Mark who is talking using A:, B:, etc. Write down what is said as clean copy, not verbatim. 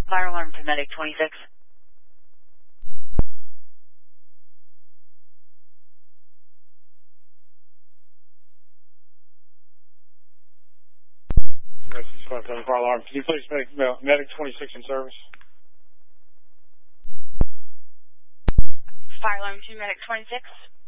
A: Fire alarm to medic 26.
B: This is fire alarm. Can you please make medic 26 in service?
A: Fire alarm to medic 26.